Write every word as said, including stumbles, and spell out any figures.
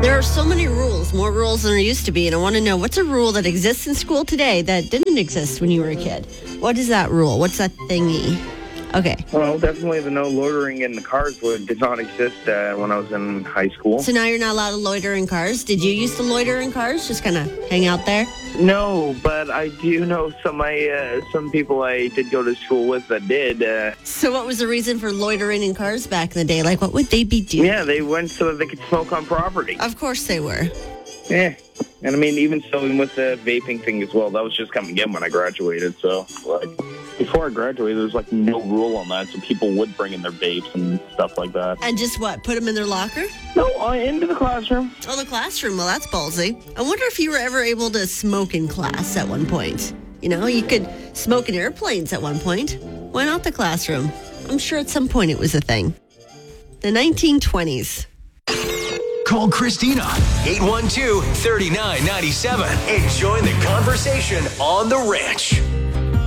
There are so many rules, more rules than there used to be, and I want to know, what's a rule that exists in school today that didn't exist when you were a kid? What is that rule? What's that thingy? Okay. Well, definitely the no loitering in the cars would, did not exist uh, when I was in high school. So now you're not allowed to loiter in cars? Did you used to loiter in cars? Just kind of hang out there? No, but I do know some I, uh, some people I did go to school with that did. Uh, So what was the reason for loitering in cars back in the day? Like, what would they be doing? yeah, they went so that they could smoke on property. Of course they were. Yeah. And I mean, even so, even with the vaping thing as well, that was just coming in when I graduated. So, like, before I graduated, there was like no rule on that. So people would bring in their vapes and stuff like that. And just what, put them in their locker? No, uh, into the classroom. Oh, the classroom. Well, that's ballsy. I wonder if you were ever able to smoke in class at one point. You know, you could smoke in airplanes at one point. Why not the classroom? I'm sure at some point it was a thing. The nineteen twenties. Call Christina, eight one two, three nine nine seven, and join the conversation on The Ranch.